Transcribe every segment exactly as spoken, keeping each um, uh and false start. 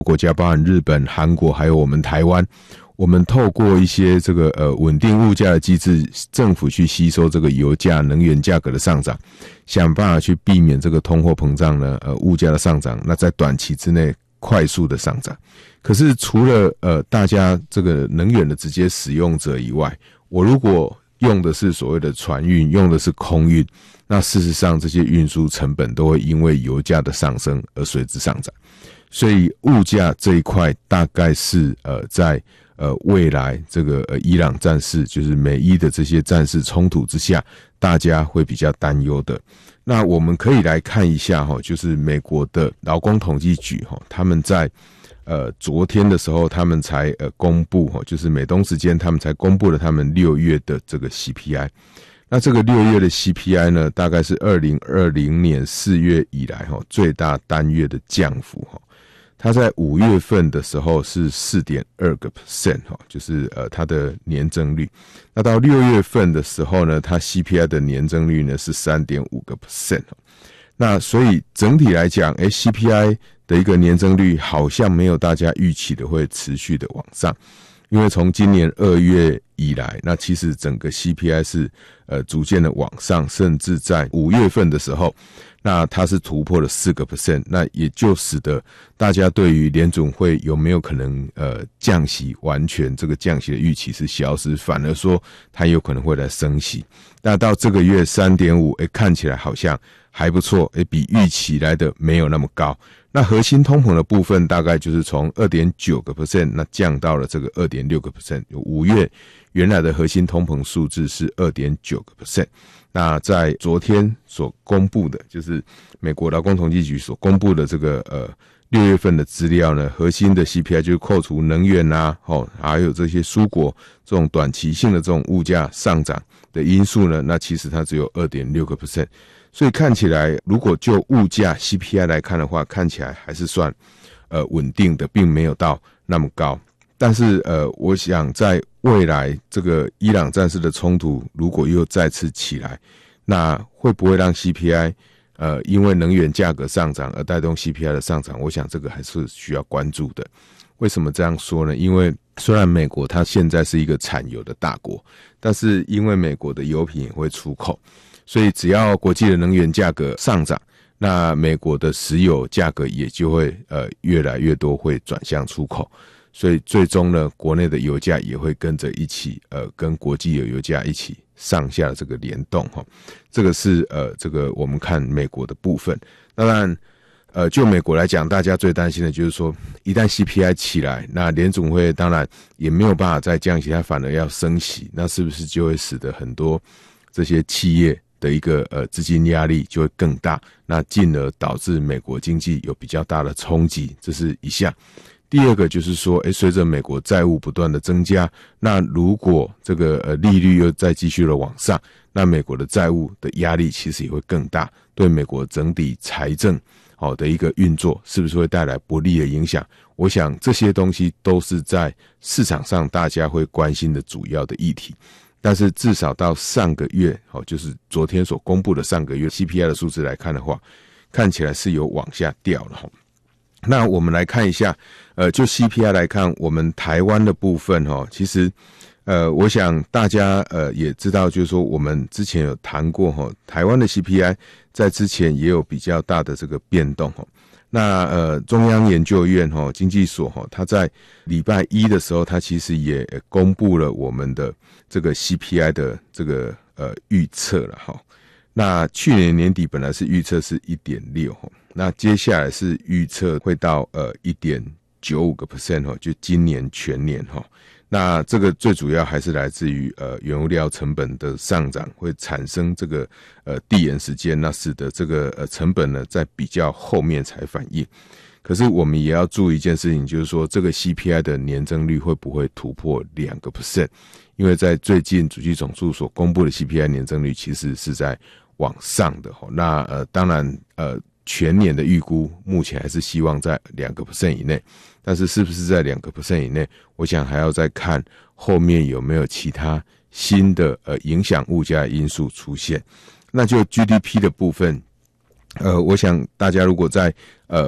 国家，包含日本、韩国，还有我们台湾，我们透过一些这个呃稳定物价的机制，政府去吸收这个油价、能源价格的上涨，想办法去避免这个通货膨胀呢，呃物价的上涨，那在短期之内快速的上涨。可是除了呃大家这个能源的直接使用者以外，我如果用的是所谓的船运，用的是空运，那事实上这些运输成本都会因为油价的上升而随之上涨。所以物价这一块大概是呃在呃未来这个呃伊朗战事，就是美伊的这些战事冲突之下，大家会比较担忧的。那我们可以来看一下齁，就是美国的劳工统计局齁，他们在呃昨天的时候，他们才呃公布齁，就是美东时间他们才公布了他们六月的这个 C P I。那这个六月的 C P I 呢，大概是二零二零年四月以来齁最大单月的降幅齁。它在五月份的时候是 百分之四点二 就是呃它的年增率。那到六月份的时候呢，它 C P I 的年增率呢是 百分之三点五。那所以整体来讲，诶 C P I 的一个年增率好像没有大家预期的会持续的往上。因为从今年二月以来，那其实整个 C P I 是呃逐渐的往上，甚至在五月份的时候，那它是突破了 百分之四， 那也就使得大家对于联准会有没有可能呃降息，完全这个降息的预期是消失，反而说它有可能会来升息。那到这个月 三点五， 诶看起来好像还不错，诶比预期来的没有那么高。那核心通膨的部分大概就是从 百分之二点九 那降到了这个 百分之二点六。五月原来的核心通膨数字是 百分之二点九。那在昨天所公布的，就是美国劳工统计局所公布的这个呃六月份的资料呢，核心的 C P I 就是扣除能源啊，哦，还有这些蔬果这种短期性的这种物价上涨的因素呢，那其实它只有 百分之二点六。所以看起来，如果就物价 C P I 来看的话，看起来还是算呃稳定的，并没有到那么高。但是呃，我想在未来这个伊朗战事的冲突如果又再次起来，那会不会让 C P I 呃因为能源价格上涨而带动 C P I 的上涨？我想这个还是需要关注的。为什么这样说呢？因为虽然美国它现在是一个产油的大国，但是因为美国的油品也会出口，所以只要国际的能源价格上涨，那美国的石油价格也就会呃越来越多会转向出口。所以最终呢，国内的油价也会跟着一起，呃，跟国际的油价一起上下这个联动哈。这个是呃，这个我们看美国的部分。当然，呃，就美国来讲，大家最担心的就是说，一旦 C P I 起来，那联准会当然也没有办法再降息，它反而要升息，那是不是就会使得很多这些企业的一个呃资金压力就会更大，那进而导致美国经济有比较大的冲击，这是一项。第二个就是说，诶，随着美国债务不断的增加，那如果这个呃利率又再继续的往上，那美国的债务的压力其实也会更大，对美国整体财政好的一个运作，是不是会带来不利的影响？我想这些东西都是在市场上大家会关心的主要的议题。但是至少到上个月，好，就是昨天所公布的上个月 C P I 的数字来看的话，看起来是有往下掉了。那我们来看一下，呃，就 C P I 来看，我们台湾的部分哈，其实，呃，我想大家呃也知道，就是说我们之前有谈过哈，台湾的 C P I 在之前也有比较大的这个变动哈。那呃，中央研究院哈经济所哈，它在礼拜一的时候，它其实也公布了我们的这个 C P I 的这个呃预测了哈。那去年年底本来是预测是 一点六 哈。那接下来是预测会到呃 一点九五 percent 就今年全年齁。那这个最主要还是来自于呃原物料成本的上涨，会产生这个呃递延时间，那使得这个呃成本呢在比较后面才反应。可是我们也要注意一件事情，就是说这个 C P I 的年增率会不会突破 两个 percent？ 因为在最近主计总处所公布的 C P I 年增率其实是在往上的齁。那呃当然呃全年的预估目前还是希望在 两个 percent 以内，但是是不是在 两个 percent 以内，我想还要再看后面有没有其他新的呃影响物价的因素出现。那就 G D P 的部分，呃我想大家如果在呃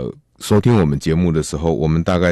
收听我们节目的时候，我们大概